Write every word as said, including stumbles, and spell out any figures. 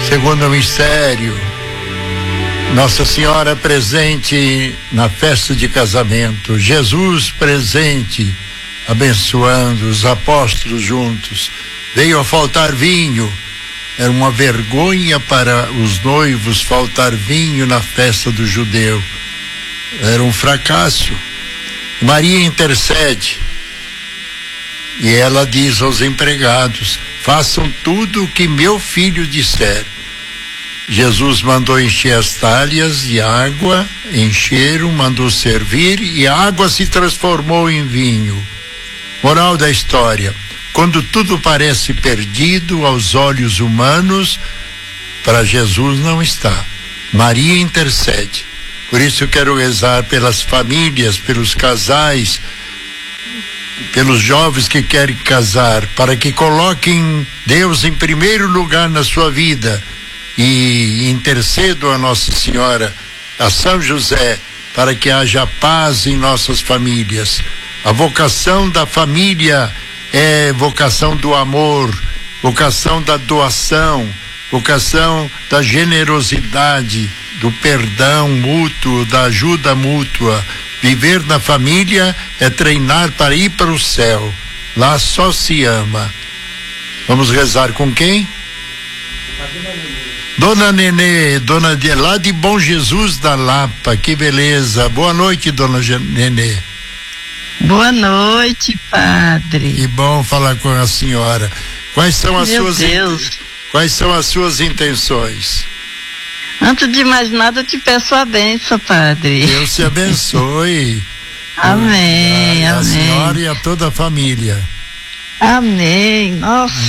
Segundo mistério, Nossa Senhora presente na festa de casamento, Jesus presente, abençoando os apóstolos juntos. Veio a faltar vinho. Era uma vergonha para os noivos faltar vinho na festa do judeu. Era um fracasso. Maria intercede e ela diz aos empregados: façam tudo o que meu filho disser. Jesus mandou encher as talhas de água, encheram, mandou servir e a água se transformou em vinho. Moral da história: quando tudo parece perdido aos olhos humanos, para Jesus não está. Maria intercede. Por isso eu quero rezar pelas famílias, pelos casais, pelos jovens que querem casar, para que coloquem Deus em primeiro lugar na sua vida e intercedam a Nossa Senhora, a São José, para que haja paz em nossas famílias. A vocação da família é vocação do amor, vocação da doação, vocação da generosidade, do perdão mútuo, da ajuda mútua. Viver na família é treinar para ir para o céu. Lá só se ama. Vamos rezar com quem? Dona Nenê, dona de lá de Bom Jesus da Lapa, que beleza. Boa noite, dona Nenê. Boa noite, padre. Que bom falar com a senhora. Quais são as Meu suas Deus. in... Quais são as suas intenções? Antes de mais nada, eu te peço a bênção, padre. Deus te abençoe. Amém, a, a amém. senhora e a toda a família. Amém. Nossa.